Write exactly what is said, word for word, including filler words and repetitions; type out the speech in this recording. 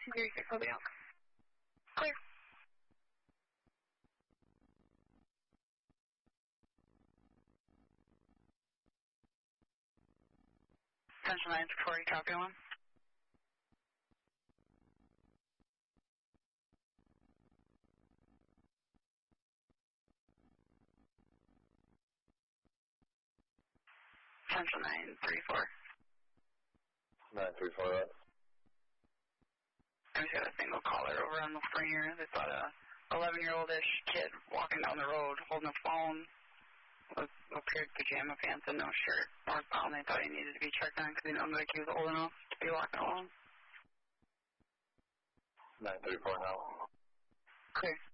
two three six will be out. Clear. Central nine three four, you copy one? Central nine three four. nine three four, right. I just got a single caller over on the screen here. They saw a eleven-year-old-ish kid walking down the road holding a phone with appeared pajama pants and no shirt. Northbound, they thought he needed to be checked on because he didn't look like he was old enough to be walking alone. nine three four now. Clear.